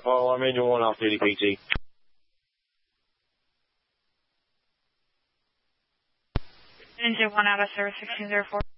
Oh, I'm engine 1 off duty PT. Engine 1 out of service 1604.